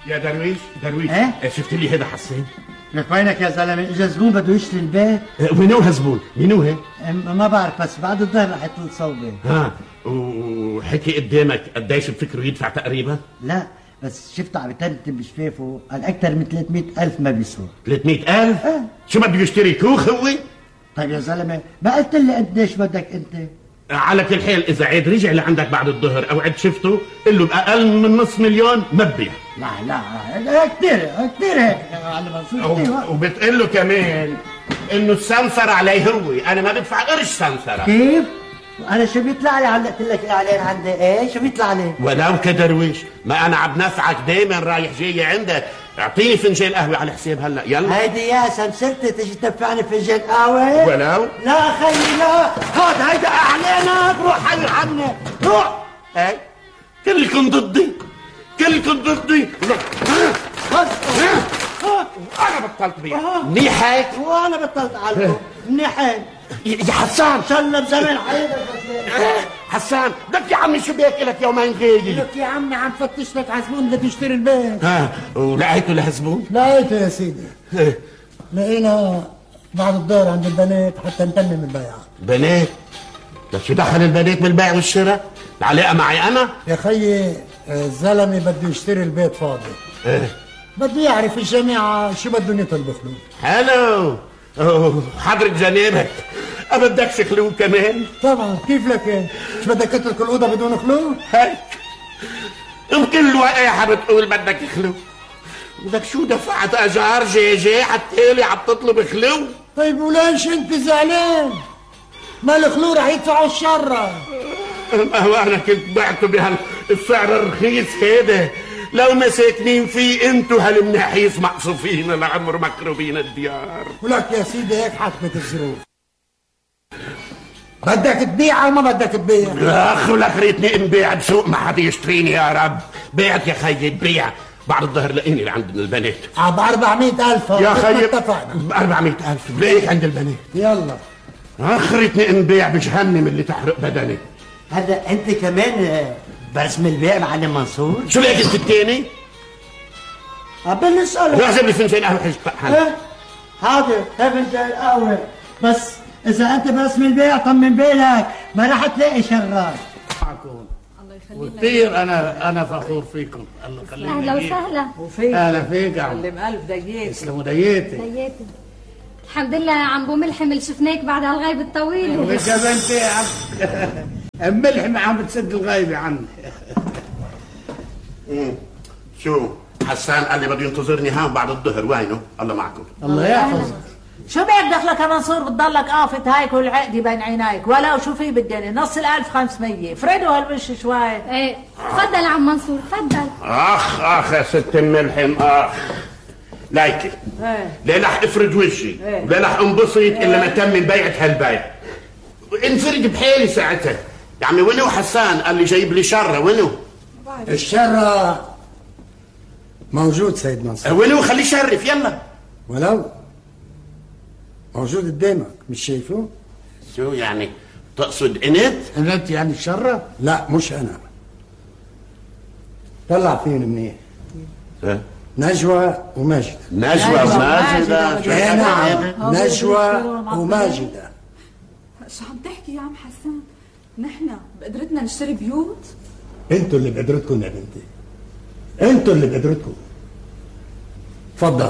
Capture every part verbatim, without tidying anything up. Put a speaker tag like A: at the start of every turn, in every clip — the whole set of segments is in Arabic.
A: يا درويش درويش
B: ايه؟
A: شفت لي هذا حسين؟
B: لك وينك يا زلمه؟ اجا زبون بده يشتري البيت.
A: وين هو هالزبون؟ مين هو؟
B: ما بعرف بس بعد الظهر رح يطل صوبه.
A: ها وحكي قدامك قديش بفكره يدفع تقريبا؟
B: لا بس شفته عم يترتب بشفافه قال اكثر من ثلاثمئة ألف ما بيسوى.
A: ثلاثمئة ألف؟
B: اه
A: شو بده يشتري كوخ هو؟
B: طيب يا زلمه ما قلت لي قديش بدك انت؟
A: على كل حال اذا عاد رجع لعندك بعد الظهر او عاد شفته قل له باقل من نص مليون ما ببيع.
B: لا لا كثير كثير هيك يا منصور.
A: وبتقول له كمان انه السمسر عليه هو، انا ما بدفع قرش سمسره.
B: كيف؟ انا شو بيطلع لي علقت لك الاعلان عندي؟ ايه شو بيطلع لي؟
A: ولو كدرويش ما انا عم نفعك دايما رايح جاي عندك. اعطيني فنجان قهوه على حساب هلا يلا.
B: هيدي يا سمسرتي تجي تدفعني فنجان قهوه؟
A: ولو
B: لا خيي لا، هاد هيدا اعلانك، روح حي عني روح.
A: اي كلكم ضدي كلكم ضدي.
B: بس
A: انا بطلت بيع منيح هيك
B: وانا بطلت عليكم منيحين
A: يا حسان.
B: سلم زمان حياتك
A: حسان لك يا عمي شو بيك لك يومين غايب؟
B: لك يا عمي عم فتش لك على زبون بده يشتري البيت.
A: ها ولقيته لهزبون؟
B: لقيته يا سيدي. لقينا بعد الدور عند البنات حتى نتمم البيع.
A: بنات؟ بس شو دخل البنات بالبيع والشراء؟ العلاقه معي انا؟
B: يا خيي الزلمه بده يشتري البيت فاضي. ايه بده يعرف الجماعه شو بدهم يطلبوا خلود.
A: حلو. اوه حضرة جنابك بدكش خلود كمان؟
B: طبعا كيف لك؟ شو بدك تترك الاوضه بدون خلود؟
A: هيك بكل وقاحه بتقول بدك خلود. بدك شو دفعت اجار جي جي حتى عم تطلب خلود؟
B: طيب وليش انت زعلان؟ ما الخلود رح يدفعوا الشره.
A: ما هو انا كنت بعته بهالسعر الرخيص هذا، لو ما ساكنين فيه انتو هالمناحيس مقصوفين لعمر مكروبين الديار.
B: ولك يا سيدي هيك حكمت الظروف. بدك تبيع او ما بدك تبيع؟
A: اخ ولك ريتني انبيع بسوق ما حدا يشتريني يا رب. بيعت يا خيي بيع بعد الظهر لاقيني لعند البنات.
B: اه ب أربعمئة ألف
A: يا خيي
B: اتفقنا
A: ب أربعمئة ألف بلاقيك عند البنات.
B: يلا
A: اخ ريتني انبيع بجهنم اللي تحرق بدني.
B: هذا انت كمان برسم البيع معلم منصور؟
A: شو لقيت انت الثاني؟
B: قبل نسأله.
A: روح جيب لي فنجان قهوه حج.
B: ايه حاضر هي فنجان قهوه، بس اذا انت برسم البيع طمن بالك ما راح تلاقي شغال.
C: معكم وكثير انا انا فخور فيكم. الله يخليك.
D: اهلا وسهلا.
C: وفيك اهلا فيك عم
E: سلم الف دقيقه.
C: تسلموا دياتي.
D: دياتي الحمد لله يا عم بو ملحم اللي شفناك بعد هالغيبه الطويله.
C: وش يا بنتي عم ملحم عم بتسد الغيبه عني.
A: شو حسان قال لي بده ينتظرني هون بعد الظهر. وينه؟ الله معكم.
C: الله يحفظك.
E: شو بيك دخلك يا منصور بتضلك قافت هيك والعقدي بين عينيك ولو شو في بالدنيا نص الألف خمسمية فريدوا هالوش شوي.
D: ايه تفضل يا عم منصور تفضل.
A: اخ اخ يا ست ملحم اخ لايكي.
E: ايه
A: لا رح افرد وجهي
E: ايه.
A: ولا رح انبسط ايه. الا ما تمم بيعة هالبيع. انفرد بحالي ساعتها. يا عمي وينو حسان؟ قال لي جايب لي شره. وينو؟
B: الشره موجود سيد منصور.
A: وينو؟ خليه يشرف يلا.
B: ولو موجود قدامك مش شايفه؟
A: شو يعني؟ تقصد انت؟
C: انت يعني الشره؟
B: لا مش انا. طلع فيهم منيح.
A: ايه
B: نجوى وماجدة.
A: نجوى وماجدة.
B: ايه نعم نجوى وماجدة.
F: شو عم تحكي يا عم حسان؟ نحن بقدرتنا نشتري بيوت؟
B: انتوا اللي بقدرتكم يا بنتي، انتوا اللي بقدرتكم. تفضل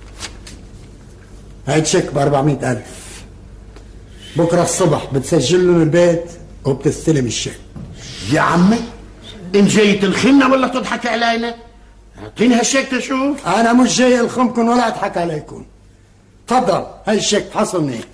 B: هاي تشيك ب أربعمئة ألف. بكره الصبح بتسجل لهم البيت وبتستلم الشيك.
A: يا عمي ان جاي تلخمنا ولا تضحك علينا؟ اعطيني هالشيك تشوف.
B: انا مش جاي الخمكم ولا اضحك عليكم. تفضل هاي الشيك فحصه منيح.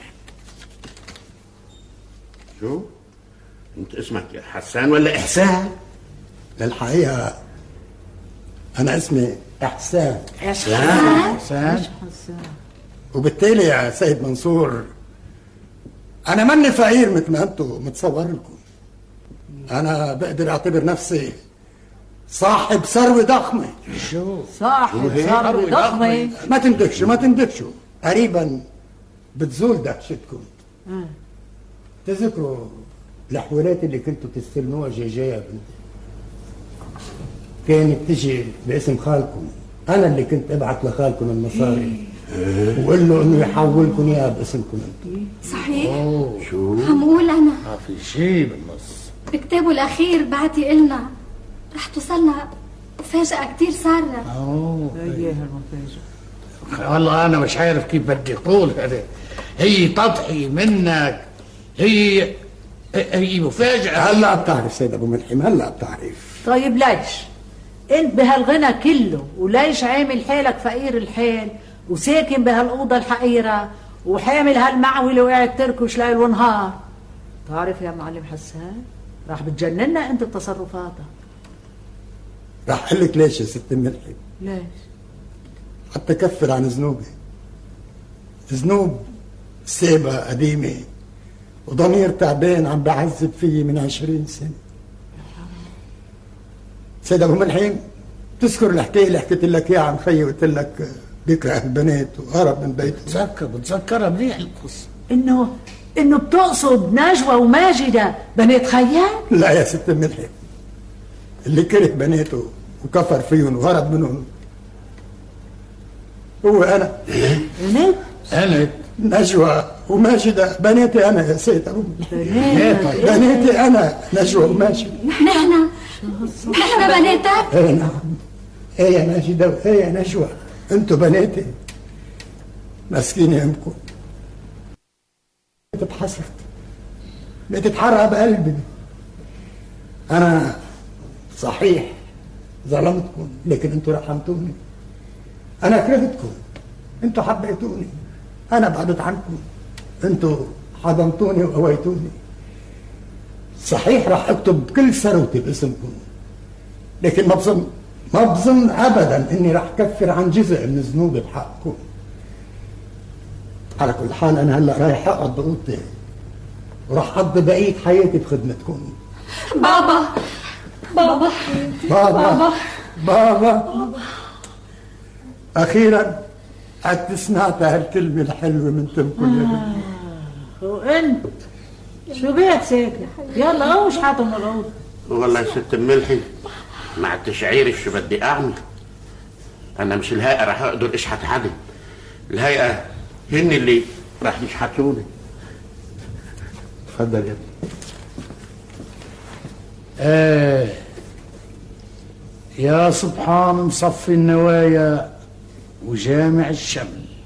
A: شو؟ انت اسمك حسان ولا احسان؟
B: للحقيقه انا اسمي احسان.
A: احسان؟
C: حسان
B: وبالتالي يا سيد منصور انا ماني فقير مثل ما انتم متصور لكم. انا بقدر اعتبر نفسي صاحب ثروه ضخمه.
C: شو؟
E: صاحب ثروه ضخمه.
B: ما تندهشوا ما تندهشوا قريبا بتزول دهشتكم. تذكروا الاحوالات اللي كنتوا تستلموها جاي جاي يا بنتي؟ كانت تجي باسم خالكم انا اللي كنت ابعت لخالكم المصاري وقول له انه يحولكم اياها باسمكم انتم.
D: صحيح؟
C: اوه
A: شو؟
D: عم قول انا
C: ما في شيء بالنص.
D: بكتابه الاخير بعتي إلنا رح توصلنا مفاجأة كتير سارة.
C: اوه
E: اياها المفاجأة.
C: والله انا مش عارف كيف بدي اقول هذا. هي تضحي منك، هي هي مفاجأة.
B: هلا بتعرف سيد ابو ملحم، هلا بتعرف.
E: طيب ليش انت بهالغنى كله وليش عامل حالك فقير الحال وساكن بهالأوضة الحقيرة وحامل هالمعولة وقاعد تركش ليل ونهار؟ تعرف يا معلم حسان راح بتجننا انت بتصرفاتك.
B: رح اقول لك ليش يا ست ملحم.
E: ليش؟
B: حتى كفر عن ذنوبي. ذنوب سابة قديمة وضمير تعبان عم بعذب فيي من عشرين سنة. سيد ابو ملحم، تذكر الحكاية اللي حكيت لك اياها عن خيي وقلت لك بيكره البنات وهرب من بيته؟
C: بتذكر بتذكرها منيح القصة.
E: انه انه بتقصد نجوى وماجدة بنات خيال؟
B: لا يا ست ملحم، اللي كره بناته وكفر فيهم وهرب منهم هو انا.
E: بنات؟
C: أنا
B: نجوى وماجدة بناتي انا يا سيد ابو ملحم.
E: بنات
B: بناتي انا نجوى وماجدة.
D: نحن نحن بناتك؟
B: ايه نعم، ايه يا ماجدة وايه يا نجوى، انتوا بناتي. مسكينة امكم بتحسرت بتتحرق بقلبي. انا صحيح ظلمتكم لكن انتوا رحمتوني. انا كرهتكم انتوا حبيتوني. انا بعدت عنكم انتوا حضنتوني وقويتوني. صحيح راح اكتب كل ثروتي باسمكم لكن ما بظن ما بظن ابدا اني راح كفر عن جزء من ذنوبي بحقكم. على كل حال انا هلا رايح اقعد باوضتي وراح اقضي بقيه حياتي بخدمتكم.
D: بابا بابا
B: بابا بابا, بابا. اخيرا قد سمعت هالكلمه الحلوه من تمكم.
E: آه. وانت شو بيك ساكت؟ يلا اوش حاطه من الأوضة.
A: والله يا ست ملحم ما عدتش عارف شو بدي اعمل. انا مش الهيئة راح اقدر اشحت حدا. الهيئة هن اللي راح يشحتوني. تفضل يا ابني.
C: آه يا سبحان مصفي النوايا وجامع الشمل.